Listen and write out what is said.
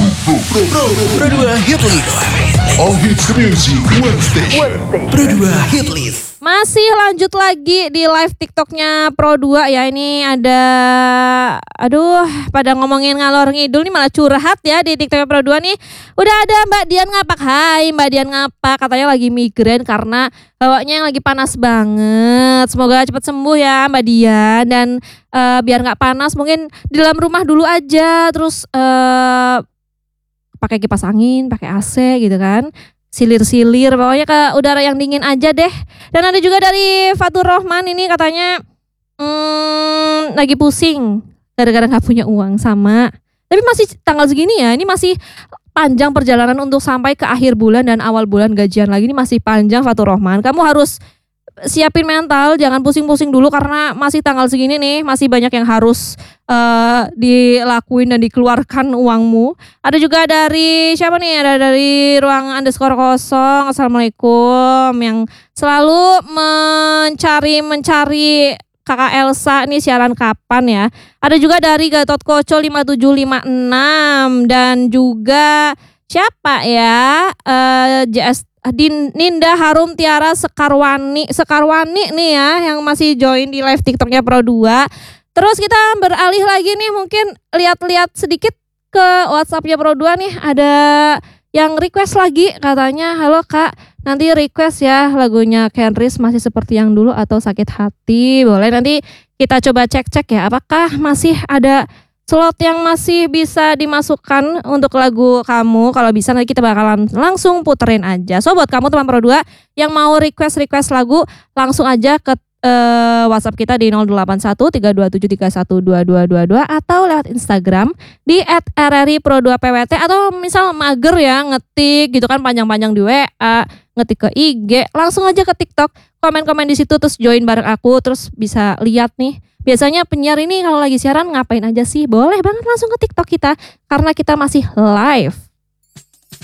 Pro 2 Hit List. All hits the music, one station. Pro 2 Hit List. Masih lanjut lagi di live TikToknya Pro 2 ya. Ini ada, pada ngomongin ngalor ngidul nih malah curhat ya di TikToknya Pro 2 nih. Udah ada Mbak Dian ngapak. Hai Mbak Dian ngapak, katanya lagi migrain karena bawanya yang lagi panas banget. Semoga cepat sembuh ya Mbak Dian. Dan biar gak panas mungkin di dalam rumah dulu aja. Terus pakai kipas angin, pakai AC gitu kan. Silir-silir, pokoknya ke udara yang dingin aja deh. Dan ada juga dari Fatur Rohman ini katanya lagi pusing gara-gara gak punya uang sama. Tapi masih tanggal segini ya, ini masih panjang perjalanan untuk sampai ke akhir bulan dan awal bulan gajian lagi. Ini masih panjang Fatur Rohman. Kamu harus siapin mental, jangan pusing-pusing dulu karena masih tanggal segini nih, masih banyak yang harus dilakuin dan dikeluarkan uangmu. Ada juga dari siapa nih? Ada dari ruang_kosong. Assalamualaikum, yang selalu mencari Kakak Elsa nih siaran kapan ya. Ada juga dari Gatot Koco 5756 dan juga siapa ya? JS Ninda Harum Tiara Sekarwani nih ya yang masih join di live TikToknya Pro 2. Terus kita beralih lagi nih, mungkin lihat-lihat sedikit ke WhatsAppnya Pro 2 nih. Ada yang request lagi katanya, halo Kak, nanti request ya lagunya Kenris Masih Seperti Yang Dulu atau Sakit Hati. Boleh nanti kita coba cek-cek ya apakah masih ada slot yang masih bisa dimasukkan untuk lagu kamu. Kalau bisa nanti kita bakalan langsung puterin aja. So buat kamu teman Pro 2 yang mau request lagu, langsung aja ke WhatsApp kita di 081-327-312222 atau lewat Instagram di @rripro2pwt, atau misal mager ya ngetik gitu kan panjang-panjang di WA, ngetik ke IG, langsung aja ke TikTok, komen-komen di situ terus join bareng aku, terus bisa lihat nih. Biasanya penyiar ini kalau lagi siaran ngapain aja sih? Boleh banget langsung ke TikTok kita karena kita masih live.